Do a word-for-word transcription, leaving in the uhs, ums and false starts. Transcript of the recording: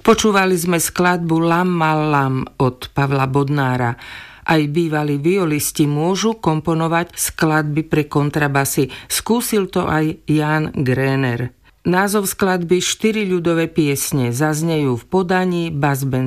Počúvali sme skladbu Lam mal lam od Pavla Bodnára. Aj bývalí violisti môžu komponovať skladby pre kontrabasy. Skúsil to aj Jan Gréner. Názov skladby Štyri ľudové piesne zaznejú v podaní Bass Band